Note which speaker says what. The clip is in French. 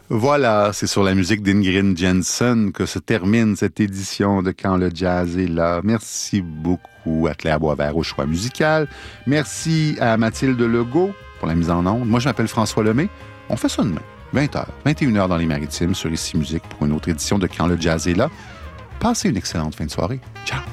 Speaker 1: Voilà, c'est sur la musique d'Ingrid Jensen que se termine cette édition de Quand le jazz est là. Merci beaucoup à Claire Boisvert au choix musical. Merci à Mathilde Legault pour la mise en onde. Moi, je m'appelle François Lemay. On fait ça demain, 20h, 21h dans les Maritimes sur Ici Musique pour une autre édition de Quand le jazz est là. Passez une excellente fin de soirée. Ciao!